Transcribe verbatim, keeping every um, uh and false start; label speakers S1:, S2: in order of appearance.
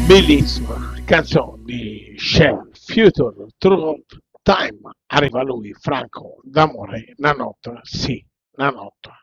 S1: Bellissima canzone di Cher, Future Truth Time. Arriva lui, Franco D'Amore, una notte, sì, una notte.